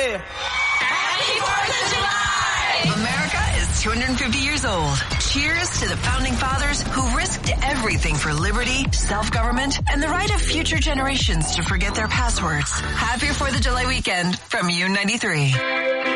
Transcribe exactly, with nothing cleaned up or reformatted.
Day. Happy fourth of July! America is two hundred fifty years old. Cheers to the founding fathers who risked everything for liberty, self-government, and the right of future generations to forget their passwords. Happy fourth of July weekend from U ninety-three.